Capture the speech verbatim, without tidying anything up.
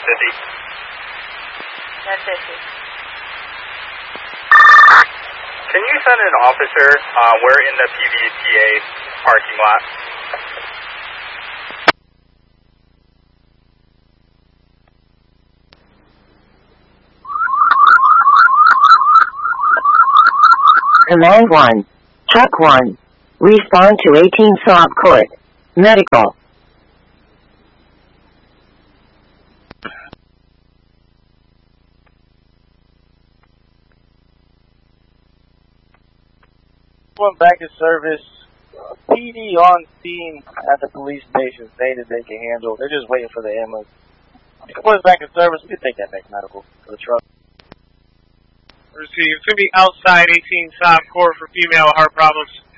fifty. ten fifty. Can you send an officer? Uh, we're in the P V T A parking lot. Command one. Truck one. Respond to eighteen Saab Court. Medical. One back in service. P D on scene at the police station stated they can handle. They're just waiting for the ambulance. One's back in service. We can take that back medical for the truck. Receive. It's going to be outside eighteen Saab Court for female heart problems.